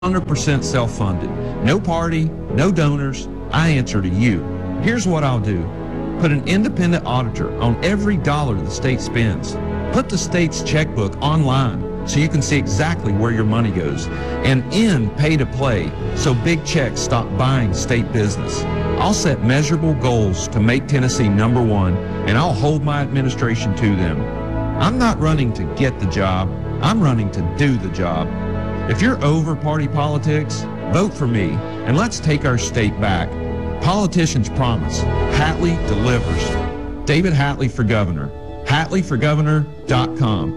100% self-funded. No party, no donors. I answer to you. Here's what I'll do. Put an independent auditor on every dollar the state spends. Put the state's checkbook online so you can see exactly where your money goes. And end pay-to-play so big checks stop buying state business. I'll set measurable goals to make Tennessee number one, and I'll hold my administration to them. I'm not running to get the job. I'm running to do the job. If you're over party politics, vote for me, and let's take our state back. Politicians promise. Hatley delivers. David Hatley for governor. HatleyForGovernor.com.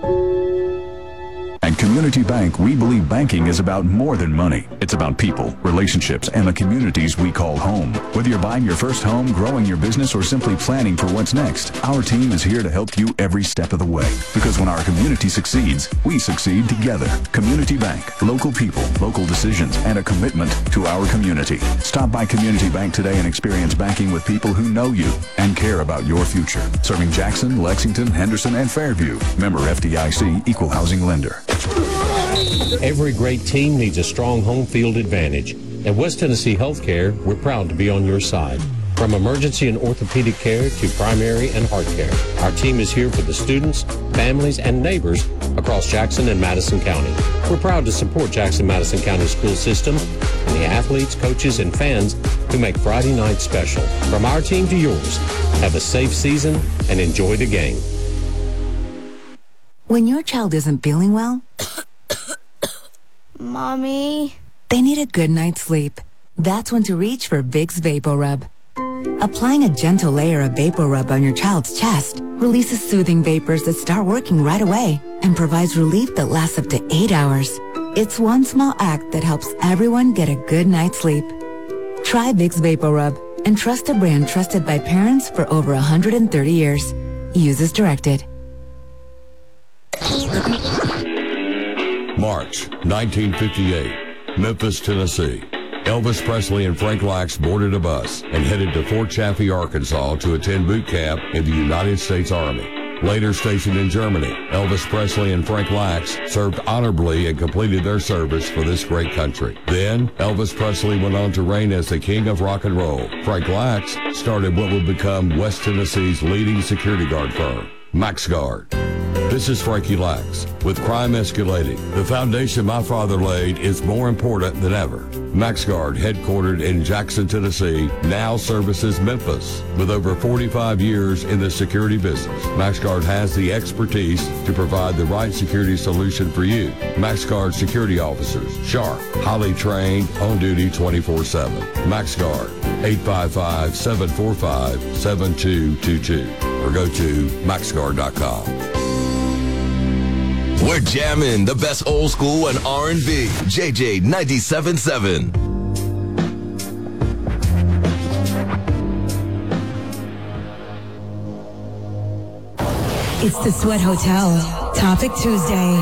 At Community Bank, we believe banking is about more than money. It's about people, relationships, and the communities we call home. Whether you're buying your first home, growing your business, or simply planning for what's next, our team is here to help you every step of the way. Because when our community succeeds, we succeed together. Community Bank, local people, local decisions, and a commitment to our community. Stop by Community Bank today and experience banking with people who know you and care about your future. Serving Jackson, Lexington, Henderson, and Fairview. Member FDIC, Equal Housing Lender. Every great team needs a strong home field advantage. At West Tennessee Healthcare, we're proud to be on your side. From emergency and orthopedic care to primary and heart care, our team is here for the students, families, and neighbors across Jackson and Madison County. We're proud to support Jackson-Madison County school system and the athletes, coaches, and fans who make Friday night special. From our team to yours, have a safe season and enjoy the game. When your child isn't feeling well, Mommy, they need a good night's sleep. That's when to reach for Vicks VapoRub. Applying a gentle layer of VapoRub on your child's chest releases soothing vapors that start working right away and provides relief that lasts up to 8 hours. It's one small act that helps everyone get a good night's sleep. Try Vicks VapoRub and trust a brand trusted by parents for over 130 years. Use as directed. March 1958, Memphis, Tennessee. Elvis Presley and Frank Lax boarded a bus and headed to Fort Chaffee, Arkansas to attend boot camp in the United States Army. Later stationed in Germany, Elvis Presley and Frank Lax served honorably and completed their service for this great country. Then, Elvis Presley went on to reign as the king of rock and roll. Frank Lax started what would become West Tennessee's leading security guard firm, MaxGuard. This is Frankie Lax. With crime escalating, the foundation my father laid is more important than ever. MaxGuard, headquartered in Jackson, Tennessee, now services Memphis. With over 45 years in the security business, MaxGuard has the expertise to provide the right security solution for you. MaxGuard security officers, sharp, highly trained, on duty 24/7. MaxGuard, 855-745-7222. Or go to MaxGuard.com. We're jamming the best old school and R&B. JJ 97.7. It's the Sweat Hotel. Topic Tuesday.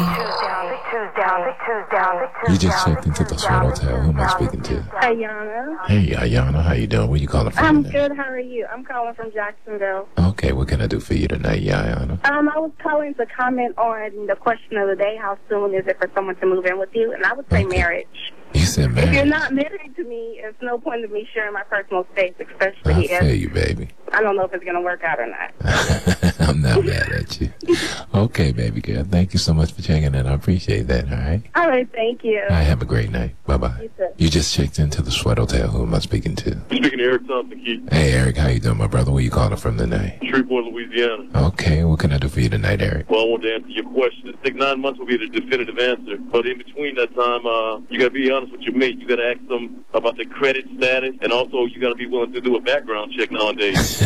You just checked into the Sweat Hotel. Who am I speaking to? Ayana. Hey, Ayana. How you doing? Where you calling from? I'm today? good. How are you? I'm calling from Jacksonville. Okay, what can I do for you tonight, Ayana? I was calling to comment on the question of the day. How soon is it for someone to move in with you? And I would say marriage. You said marriage? If you're not married to me, it's no point in me sharing my personal space, I especially if feel you, baby. I don't know if it's going to work out or not. I'm not mad at you. Okay, baby girl. Thank you so much for checking in. I appreciate that, all right? All right, thank you. All right, have a great night. Bye-bye. You too. You just checked into the Sweat Hotel. Who am I speaking to? Speaking to Eric Thompson, Keith. Hey, Eric. How you doing, my brother? Where you calling from tonight? Shreveport, Louisiana. Okay, what can I do for you tonight, Eric? Well, I want to answer your question. I think 9 months will be the definitive answer. But in between that time, you got to be honest with your mate. You got to ask them about the credit status. And also, you got to be willing to do a background check nowadays.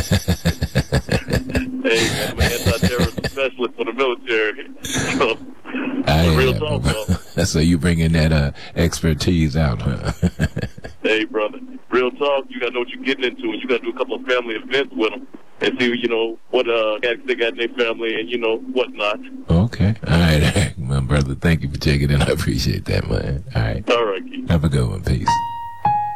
Hey, man, I'm an anti-terrorism specialist for the military. So, real talk, bro. So you bringing that expertise out, huh? Hey, brother, real talk. You got to know what you're getting into, and you got to do a couple of family events with them and see, what they got in their family and, whatnot. Okay. All right, Eric, my brother. Thank you for checking in. I appreciate that, man. All right. All right, Keith. Have a good one. Peace.